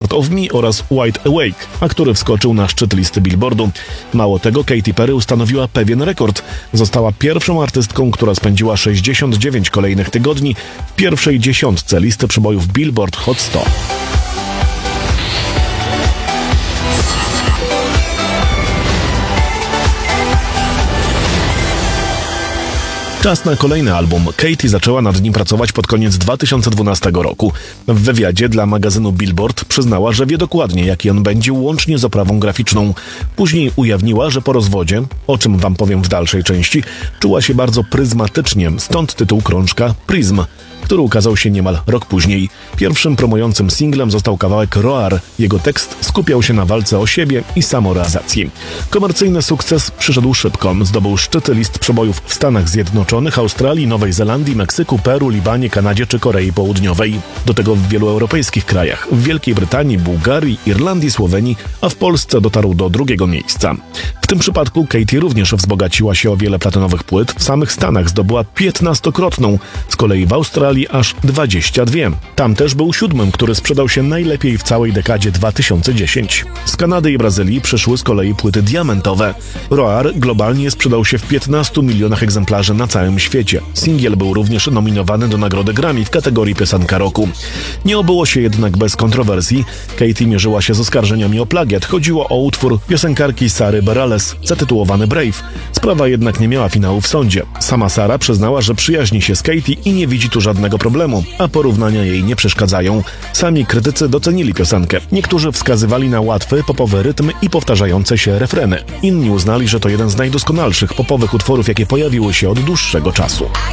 Part of Me oraz Wide Awake, a który wskoczył na szczyt listy Billboardu. Mało tego, Katy Perry ustanowiła pewien rekord. Została pierwszą artystką, która spędziła 69 kolejnych tygodni w pierwszej dziesiątce listy przebojów Billboard Hot 100. Czas na kolejny album. Katy zaczęła nad nim pracować pod koniec 2012 roku. W wywiadzie dla magazynu Billboard przyznała, że wie dokładnie, jaki on będzie, łącznie z oprawą graficzną. Później ujawniła, że po rozwodzie, o czym wam powiem w dalszej części, czuła się bardzo pryzmatycznie, stąd tytuł krążka Prism, który ukazał się niemal rok później. Pierwszym promującym singlem został kawałek Roar. Jego tekst skupiał się na walce o siebie i samorealizacji. Komercyjny sukces przyszedł szybko. Zdobył szczyty list przebojów w Stanach Zjednoczonych, Australii, Nowej Zelandii, Meksyku, Peru, Libanie, Kanadzie czy Korei Południowej. Do tego w wielu europejskich krajach. W Wielkiej Brytanii, Bułgarii, Irlandii, Słowenii, a w Polsce dotarł do drugiego miejsca. W tym przypadku Katy również wzbogaciła się o wiele platynowych płyt. W samych Stanach zdobyła 15-krotną, z kolei w Australii aż 22. Tam też był 7, który sprzedał się najlepiej w całej dekadzie 2010. Z Kanady i Brazylii przyszły z kolei płyty diamentowe. Roar globalnie sprzedał się w 15 milionach egzemplarzy na całym świecie. Singiel był również nominowany do nagrody Grammy w kategorii piosenka roku. Nie obyło się jednak bez kontrowersji. Katy mierzyła się z oskarżeniami o plagiat. Chodziło o utwór piosenkarki Sary Bareilles, zatytułowany Brave. Sprawa jednak nie miała finału w sądzie. Sama Sara przyznała, że przyjaźni się z Katy i nie widzi tu żadnego problemu, a porównania jej nie przeszkadzają. Sami krytycy docenili piosenkę. Niektórzy wskazywali na łatwy, popowy rytm i powtarzające się refreny. Inni uznali, że to jeden z najdoskonalszych popowych utworów, jakie pojawiły się od dłuższego czasu.